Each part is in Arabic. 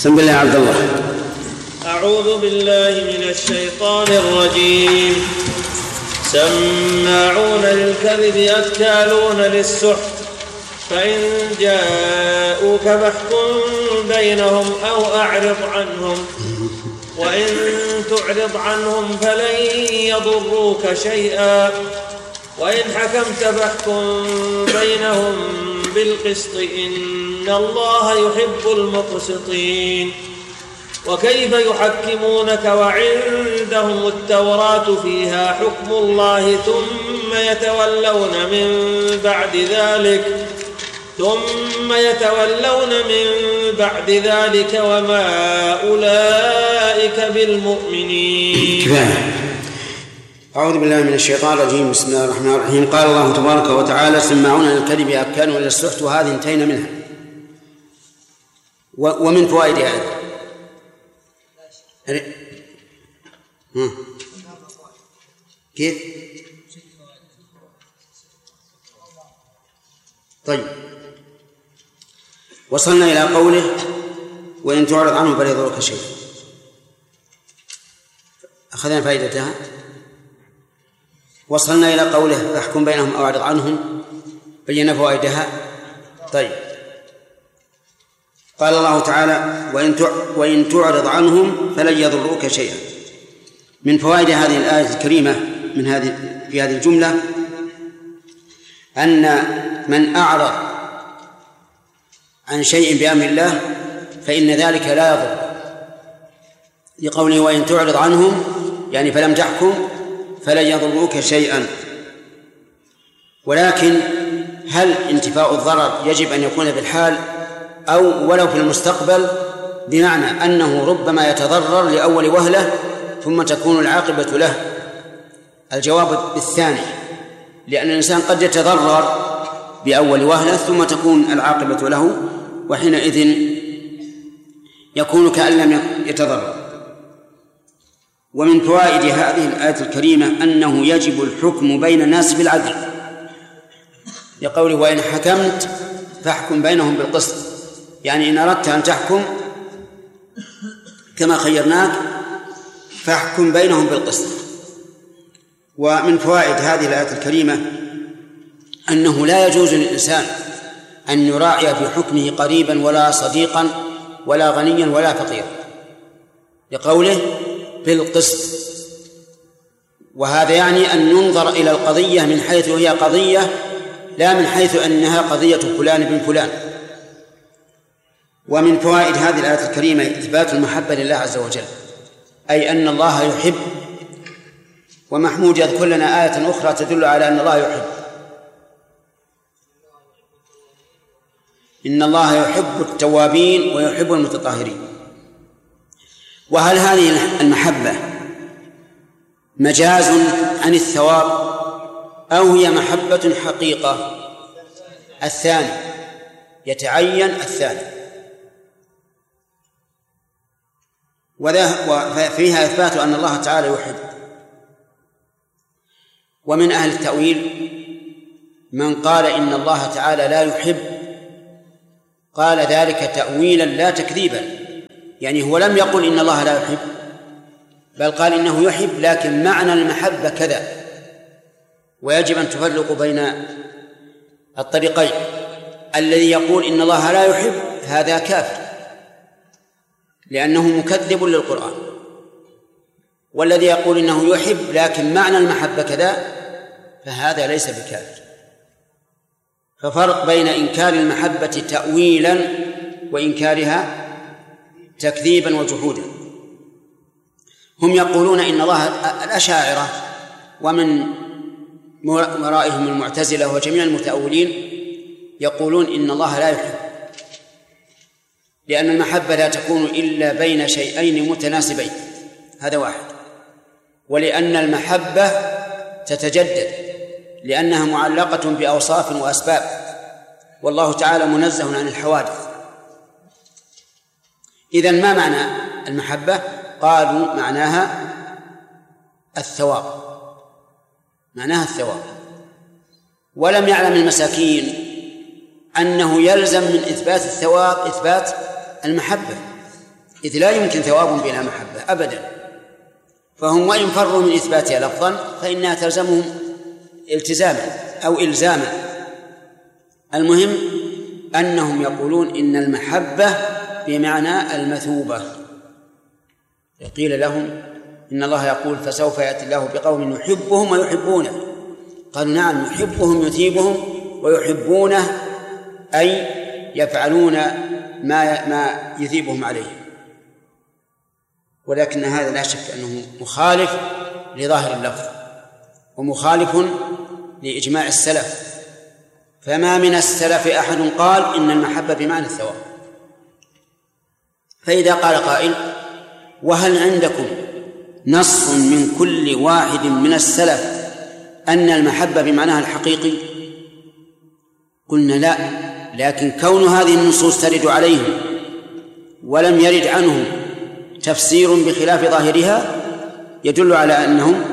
بسم الله عبد الله. أعوذ بالله من الشيطان الرجيم. سماعون للكذب أكالون للسحت فإن جاءوك فاحكم بينهم أو أعرض عنهم وإن تعرض عنهم فلن يضروك شيئا وإن حكمت فاحكم بينهم بالقسط إن الله يحب المقسطين. وكيف يحكمونك وعندهم التوراة فيها حكم الله ثم يتولون من بعد ذلك وما أولئك بالمؤمنين. أعوذ بالله من الشيطان الرجيم. بسم الله الرحمن الرحيم. قال الله تبارك وتعالى: سماعون للكذب أكالون للسحت، وهذه انتهينا منها. ومن فوائد هذا كيف؟ طيب، وصلنا إلى قوله: وإن تعرض عنه فلا يضرك شيء. أخذنا فائدتها. وصلنا إلى قوله: فاحكم بينهم أو أعرض عنهم، بينا فوائدها. طيب، قال الله تعالى: وإن تعرض عنهم فلن يضروك شيئا. من فوائد هذه الآية الكريمة في هذه الجملة أن من أعرض عن شيء بأمر الله فإن ذلك لا يضر، لقوله: وإن تعرض عنهم، يعني فلم تحكم فلن يضروك شيئا. ولكن هل انتفاء الضرر يجب أن يكون بالحال أو ولو في المستقبل، بمعنى أنه ربما يتضرر لأول وهلة ثم تكون العاقبة له؟ الجواب بالثاني، لأن الإنسان قد يتضرر بأول وهلة ثم تكون العاقبة له، وحينئذ يكون كأن لم يتضرر. ومن فوائد هذه الآية الكريمة أنه يجب الحكم بين الناس بالعدل، لقوله: وإن حكمت فاحكم بينهم بالقسط، يعني إن أردت أن تحكم كما خيرناك فاحكم بينهم بالقسط. ومن فوائد هذه الآية الكريمة أنه لا يجوز للإنسان أن يراعي في حكمه قريبا ولا صديقا ولا غنيا ولا فقيرا، لقوله: بالقسط. وهذا يعني أن ينظر إلى القضية من حيث هي قضية، لا من حيث أنها قضية فلان بن فلان. ومن فوائد هذه الآية الكريمة إثبات المحبة لله عز وجل، أي أن الله يحب. ومحمود يذكر لنا آية أخرى تدل على أن الله يحب: إن الله يحب التوابين ويحب المتطهرين. وهل هذه المحبة مجاز عن الثواب أو هي محبة حقيقة؟ الثاني، يتعين الثاني. وفيها إثبات أن الله تعالى يحب. ومن أهل التأويل من قال إن الله تعالى لا يحب، قال ذلك تأويلا لا تكذيبا، يعني هو لم يقل إن الله لا يحب، بل قال إنه يحب، لكن معنى المحبة كذا. ويجب أن تفرق بين الطريقين. الذي يقول إن الله لا يحب هذا كافر، لأنه مكذب للقرآن. والذي يقول إنه يحب لكن معنى المحبة كذا فهذا ليس بكافر. ففرق بين إنكار المحبة تأويلا وإنكارها تكذيبا وجحودا. هم يقولون إن الله، الأشاعرة ومن ورائهم المعتزلة وجميع المتأولين، يقولون إن الله لا يحب، لأن المحبة لا تكون إلا بين شيئين متناسبين، هذا واحد. ولأن المحبة تتجدد، لأنها معلقة بأوصاف وأسباب، والله تعالى منزه عن الحوادث. إذن ما معنى المحبة؟ قالوا معناها الثواب، معناها الثواب. ولم يعلم المساكين أنه يلزم من إثبات الثواب إثبات المحبة، إذ لا يمكن ثواب بلا محبة أبدا، فهم وإن فروا من إثباتها لفظا فإنها تلزمهم التزاما أو إلزاما. المهم أنهم يقولون إن المحبة بمعنى المثوبة. قيل لهم إن الله يقول فسوف يأتي الله بقوم يحبهم ويحبونه، قالوا نعم يحبهم يثيبهم ويحبونه أي يفعلون ما يثيبهم عليه، ولكن هذا لا شك أنه مخالف لظاهر اللفظ ومخالف لإجماع السلف، فما من السلف أحد قال إن المحبة بمعنى الثواب. فإذا قال قائل وهل عندكم نص من كل واحد من السلف أن المحبة بمعناها الحقيقي؟ قلنا لا، لكن كون هذه النصوص ترد عليهم ولم يرد عنهم تفسير بخلاف ظاهرها يدل على أنهم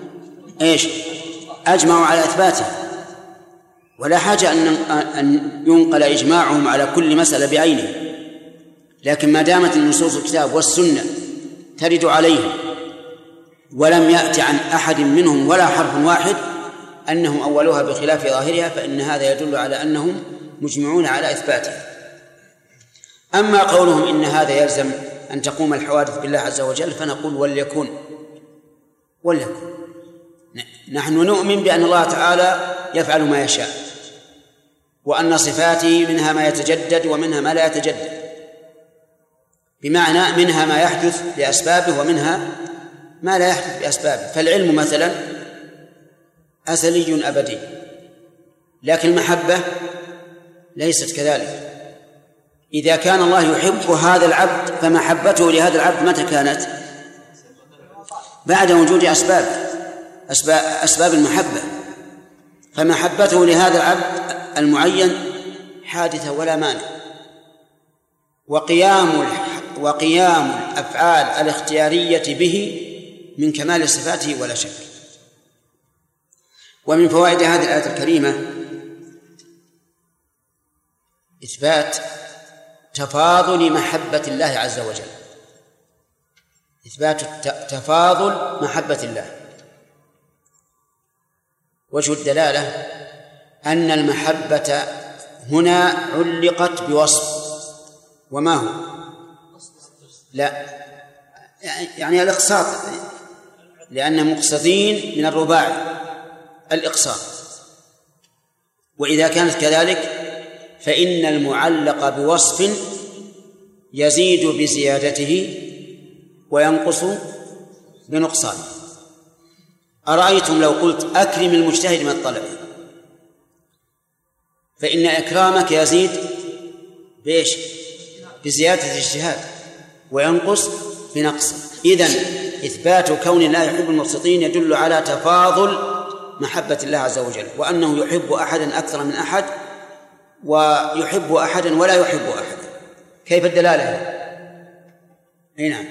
أجمعوا على إثباته، ولا حاجة أن ينقل إجماعهم على كل مسألة بعينه. لكن ما دامت النصوص الكتاب والسنة ترد عليهم ولم يأتي عن أحد منهم ولا حرف واحد أنهم أولوها بخلاف ظاهرها، فإن هذا يدل على أنهم مجمعون على إثباته. أما قولهم إن هذا يلزم أن تقوم الحوادث بالله عز وجل فنقول وليكن نحن نؤمن بأن الله تعالى يفعل ما يشاء، وأن صفاته منها ما يتجدد ومنها ما لا يتجدد، بمعنى منها ما يحدث بأسبابه ومنها ما لا يحدث بأسبابه. فالعلم مثلا أزلي أبدي، لكن المحبة ليست كذلك. إذا كان الله يحب هذا العبد فمحبته لهذا العبد متى كانت؟ بعد وجود أسباب المحبة، فمحبته لهذا العبد المعين حادثة ولا مانع، وقيام الأفعال الاختيارية به من كمال صفاته ولا شك. ومن فوائد هذه الآية الكريمة إثبات تفاضل محبة الله عز وجل، إثبات تفاضل محبة الله. وجه الدلالة أن المحبة هنا علقت بوصف، وما هو؟ لا يعني الإقساط، لأن مقصدين من الرباعي الإقساط، وإذا كانت كذلك فإن المعلق بوصف يزيد بزيادته وينقص بنقصانه. أرأيتم لو قلت أكرم المجتهد من الطلب، فإن إكرامك يزيد بإيش؟ بزيادة الاجتهاد وينقص بنقص. إذن إثبات كون الله يحب المقسطين يدل على تفاضل محبة الله عز وجل، وأنه يحب أحدا أكثر من أحد ويحب أحدا ولا يحب أحدا. كيف الدلالة؟ أي نعم.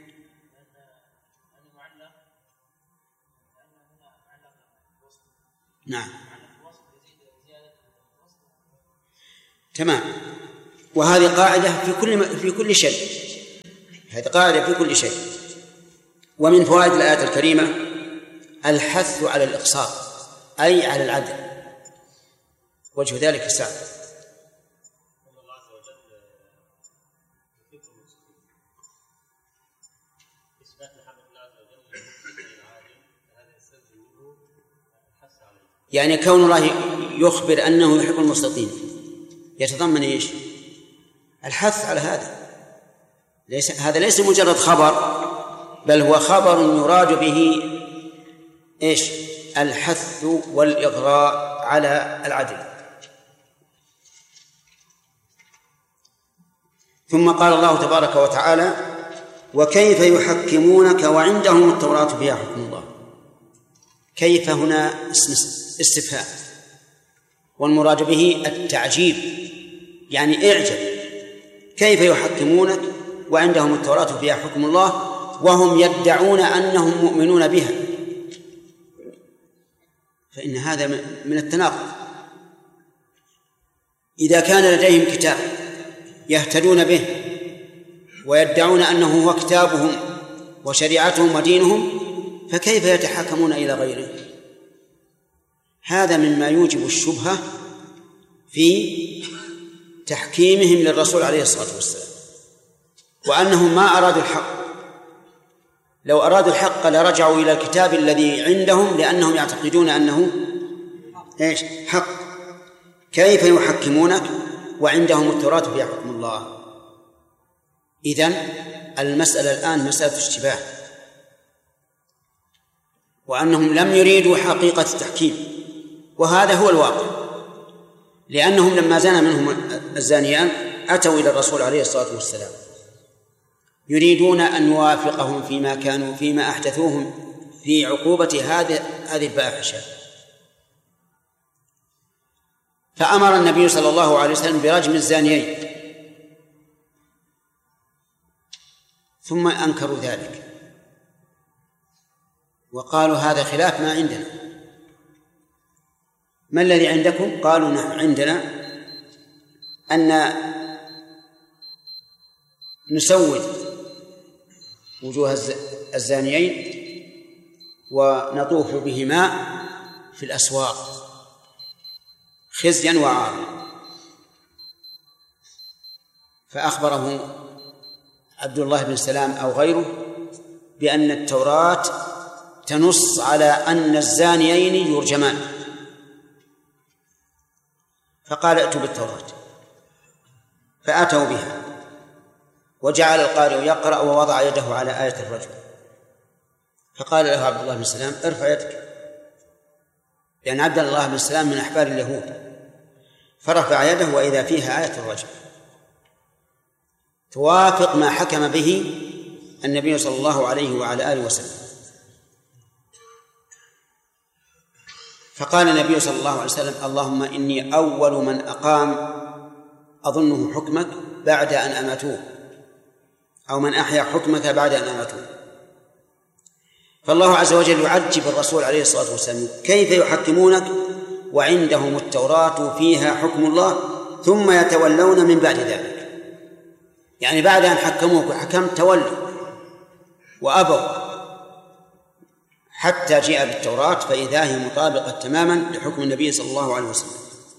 نعم تمام. وهذه قاعدة في كل شيء، هذه قاعدة في كل شيء. ومن فوائد الآية الكريمة الحث على الإقساط أي على العدل، وجه ذلك السعد. يعني كون الله يخبر أنه يحب المقسطين يتضمن إيش؟ الحث على هذا. هذا ليس مجرد خبر، بل هو خبر يراد به إيش؟ الحث والإغراء على العدل. ثم قال الله تبارك وتعالى وكيف يحكمونك وعندهم التوراة فيها حكم الله. كيف هنا اسم استفهام، والمراد به التعجيب، يعني اعجب. كيف يحكمونك وعندهم التوراة فيها حكم الله وهم يدعون أنهم مؤمنون بها؟ فإن هذا من التناقض. إذا كان لديهم كتاب يهتدون به ويدعون أنه هو كتابهم وشريعتهم ودينهم، فكيف يتحاكمون إلى غيره؟ هذا مما يوجب الشبهة في تحكيمهم للرسول عليه الصلاة والسلام، وأنهم ما أرادوا الحق. لو أرادوا الحق لرجعوا إلى الكتاب الذي عندهم، لأنهم يعتقدون أنه إيش؟ حق. كيف يحكمونك وعندهم التوراة فيها حكم الله؟ إذن المسألة الآن مسألة اشتباه، وأنهم لم يريدوا حقيقة التحكيم، وهذا هو الواقع، لأنهم لما زنى منهم الزانيان أتوا إلى الرسول عليه الصلاة والسلام يريدون أن يوافقهم فيما أحدثوهم في عقوبة هذه الفاحشة. فأمر النبي صلى الله عليه وسلم برجم الزانيين، ثم أنكروا ذلك وقالوا هذا خلاف ما عندنا. ما الذي عندكم؟ قالوا نحن عندنا أن نسود وجوه الزانيين ونطوف بهما في الأسواق خزيا وعارا. فأخبره عبد الله بن سلام أو غيره بأن التوراة تنص على أن الزانيين يرجمان، فقال ائتوا بالتوراة، فأتوا بها، وجعل القارئ يقرأ ووضع يده على آية الرجم، فقال له عبد الله بن سلام ارفع يدك، لأن عبد الله بن سلام من أحبار اليهود، فرفع يده وإذا فيها آية الرجم توافق ما حكم به النبي صلى الله عليه وعلى آله وسلم. فقال النبي صلى الله عليه وسلم اللهم إني أول من أقام أظنه حكمك بعد أن أماتوه، أو من أحيا حكمك بعد أن أماتوه. فالله عز وجل يعجب الرسول عليه الصلاة والسلام كيف يحكمونك وعندهم التوراة فيها حكم الله ثم يتولون من بعد ذلك، يعني بعد أن حكموك وحكمت تولوا وأبوا حتى جاء بالتوراة فإذا هي مطابقة تماما لحكم النبي صلى الله عليه وسلم.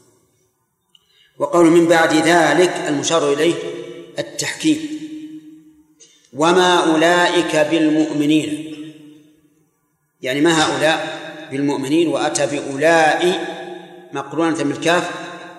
وقول من بعد ذلك المشار إليه التحكيم. وما أولئك بالمؤمنين، يعني ما هؤلاء بالمؤمنين، وأتى بأولئك مقرونة بالكاف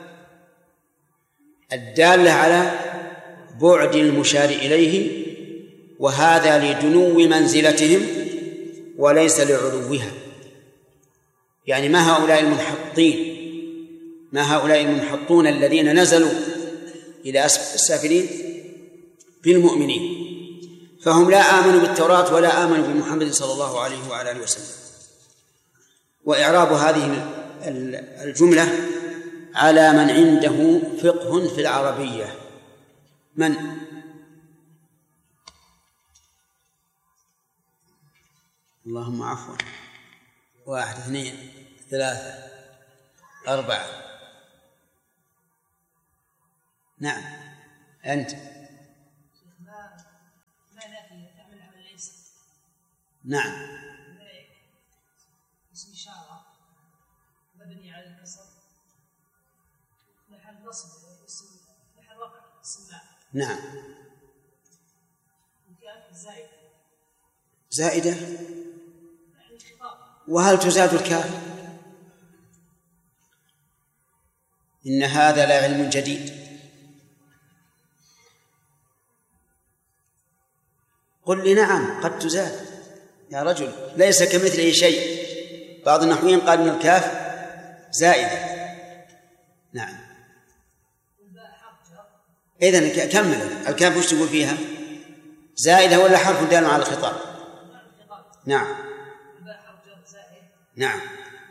الدالة على بعد المشار إليه، وهذا لدنو منزلتهم وليس لعلوها. يعني ما هؤلاء المنحطين، ما هؤلاء المنحطون الذين نزلوا إلى أسفل السافلين بالمؤمنين، فهم لا آمنوا بالتوراة ولا آمنوا بمحمد صلى الله عليه وعلى آله وسلم. وإعراب هذه الجملة على من عنده فقه في العربية. من؟ اللهم عفوا. 1 2 3 4. نعم أنت. نعم. اسم إشارة مبني على الكسر محل نصب اسم محل وقع سماء. نعم. وكانت زائدة. زائدة. وهل تزاد الكاف؟ إن هذا لعلم جديد. قل لي نعم قد تزاد يا رجل، ليس كمثله شيء. بعض النحويين قال من الكاف زائدة. نعم. إذن كمل الكاف وش تقول فيها؟ زائدة ولا حرف دال على الخطاب؟ نعم. نعم.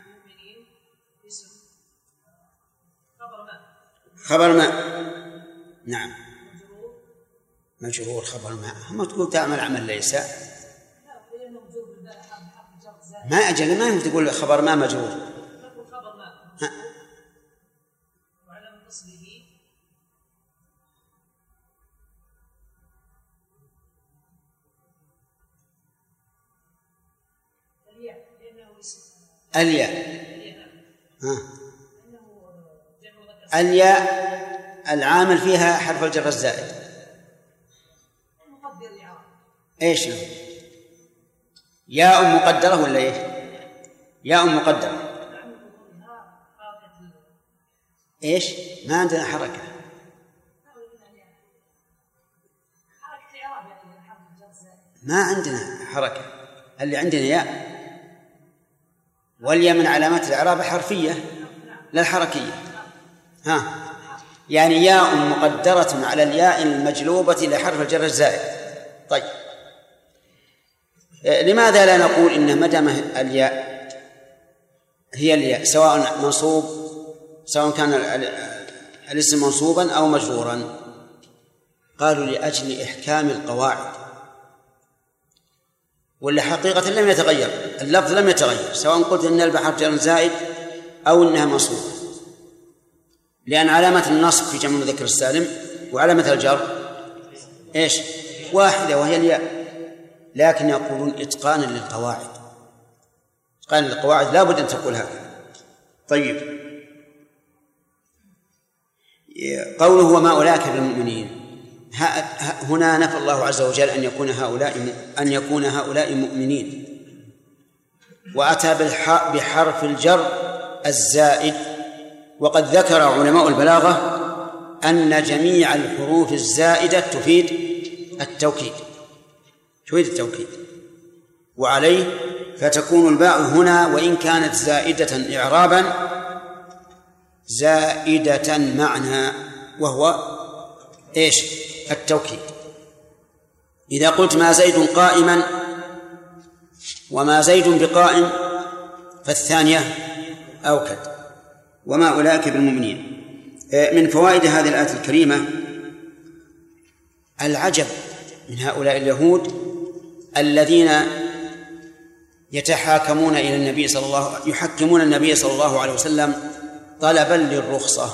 خبر ما. نعم. مجرور خبر ما تقول تعمل عمل ليس. ما أجل ما يمكن تقول خبر ما مجرور. الياء. الياء العامل فيها حرف الجر الزائد. ايش ياء مقدرة ولا ايش؟ ياء مقدرة. ايش؟ ما عندنا حركة. ما عندنا حركة، اللي عندنا ياء، والياء من علامات الإعراب حرفية لا الحركية. يعني ياء مقدرة على الياء المجلوبة لحرف الجر الزائد. طيب، لماذا لا نقول إن مدام الياء هي الياء سواء منصوب، سواء كان الاسم منصوبا أو مجرورا؟ قالوا لأجل إحكام القواعد، ولا حقيقة لم يتغير اللفظ، لم يتغير سواء قلت إن البحر جر زائد أو إنها منصوبة، لأن علامة النصب في جمع المذكر السالم وعلامة الجر إيش؟ واحدة وهي الياء. لكن يقولون إتقانا للقواعد، إتقانا للقواعد لا بد أن تقول هذا. طيب، قوله وما أولئك بالمؤمنين، هنا نفى الله عز وجل أن يكون هؤلاء مؤمنين، وأتى بحرف الجر الزائد. وقد ذكر علماء البلاغة أن جميع الحروف الزائدة تفيد التوكيد، وعليه فتكون الباء هنا وإن كانت زائدة إعرابا زائدة معنى، وهو إيش؟ التوكيد. إذا قلت ما زيد قائما وما زيد بقائم فالثانية أوكد. وما أولئك بالمؤمنين. من فوائد هذه الآية الكريمة العجب من هؤلاء اليهود الذين يحكمون النبي صلى الله عليه وسلم طلبا للرخصة،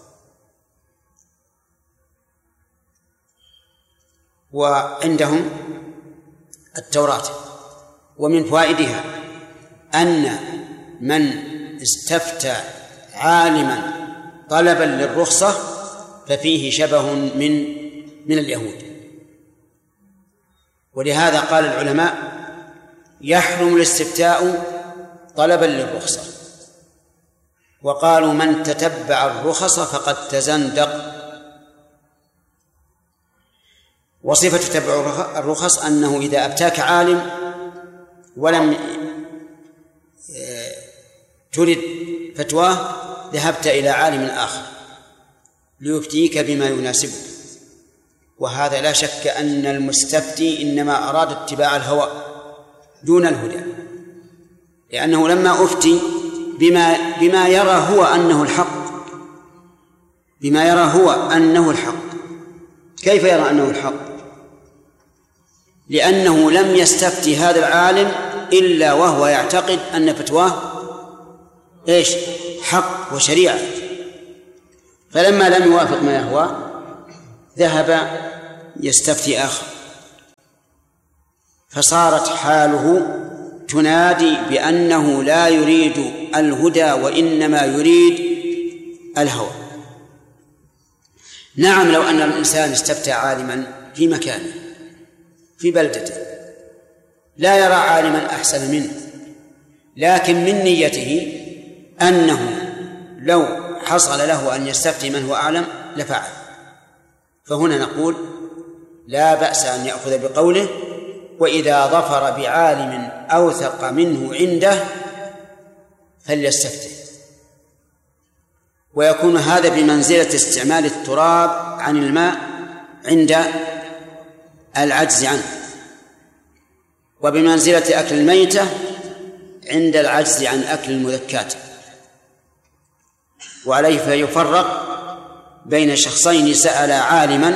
وعندهم التوراة. ومن فوائدها أن من استفتى عالما طلبا للرخصة ففيه شبه من اليهود. ولهذا قال العلماء يحرم الاستفتاء طلبا للرخصة، وقالوا من تتبع الرخص فقد تزندق. وصفة تتبع الرخص أنه إذا أفتاك عالم ولم ترد فتواه ذهبت إلى عالم آخر ليفتيك بما يناسبك. وهذا لا شك أن المستفتي إنما أراد اتباع الهوى دون الهدى، لأنه لما أفتي بما يرى هو أنه الحق، كيف يرى أنه الحق؟ لأنه لم يستفتي هذا العالم إلا وهو يعتقد أن فتواه إيش؟ حق وشريعة. فلما لم يوافق ما يهوى ذهب يستفتي آخر، فصارت حاله تنادي بأنه لا يريد الهدى وإنما يريد الهوى. نعم، لو أن الإنسان استفتى عالما في مكانه في بلدته لا يرى عالما أحسن منه، لكن من نيته أنه لو حصل له أن يستفتي من هو أعلم لفعل. فهنا نقول لا بأس أن يأخذ بقوله، وإذا ظفر بعالم أوثق منه عنده فليستفتي. ويكون هذا بمنزلة استعمال التراب عن الماء عند العجز عنه، وبمنزلة أكل الميتة عند العجز عن أكل المذكات. وعليه فيفرق بين شخصين سألا عالما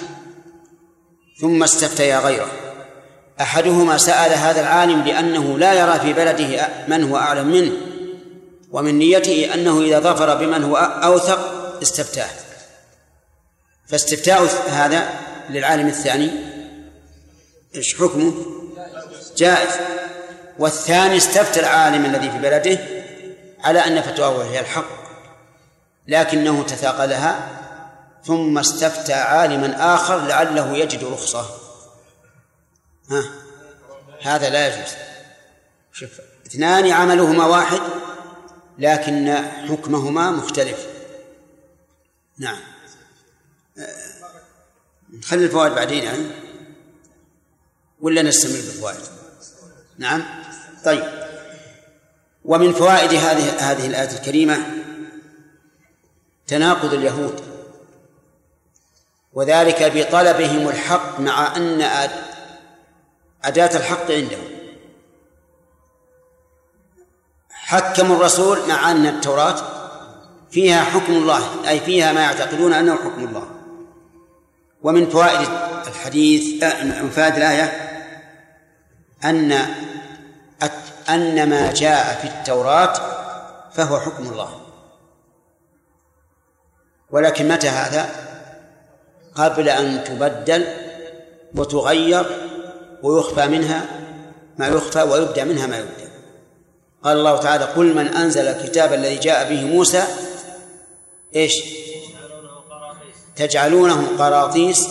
ثم استفتيا غيره. أحدهما سأل هذا العالم لأنه لا يرى في بلده من هو أعلم منه، ومن نيته أنه إذا ظفر بمن هو أوثق استفتاه، فاستفتاء هذا للعالم الثاني إيش حكمه؟ جائز. والثاني استفتى العالم الذي في بلده على أن فتواه هي الحق، لكنه تثاقلها ثم استفتى عالما آخر لعله يجد رخصة. هذا لا يجوز. شوف، اثنان عملهما واحد لكن حكمهما مختلف. نعم. نخلي الفوائد بعدين يعني ولا نستمر بالفوائد؟ نعم. طيب، ومن فوائد هذه الآية الكريمة تناقض اليهود، وذلك بطلبهم الحق مع أن أداة الحق عندهم. حكموا الرسول مع أن التوراة فيها حكم الله، أي فيها ما يعتقدون أنه حكم الله. ومن فوائد الحديث من فوائد الآية أن ما جاء في التوراة فهو حكم الله، ولكن متى هذا؟ قبل أن تبدل وتغير ويخفى منها ما يخفى ويبدأ منها ما يبدأ. قال الله تعالى: قل من أنزل الكتاب الذي جاء به موسى إيش؟ تجعلونه قراطيس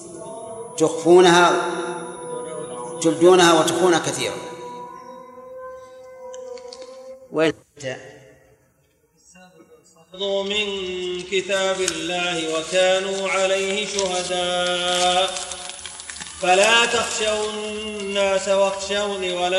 تبدونها وتخفون كثيرا. من كتاب الله وكانوا عليه شهداء فلا تخشوا الناس واخشوني ولا